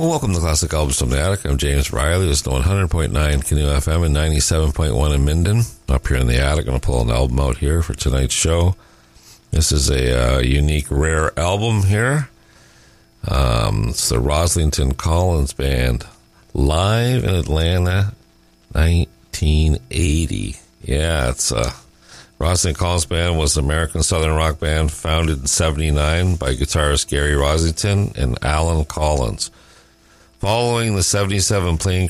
Well, welcome to Classic Albums from the Attic. I'm James Riley. It's 100.9 Canoe FM and 97.1 in Minden. Up here in the attic, I'm going to pull an album out here for tonight's show. This is a unique, rare album here. It's the Roslington Collins Band, live in Atlanta, 1980. Yeah, it's Roslington Collins Band was an American Southern rock band founded in 1979 by guitarist Gary Roslington and Alan Collins. Following the 1977 plane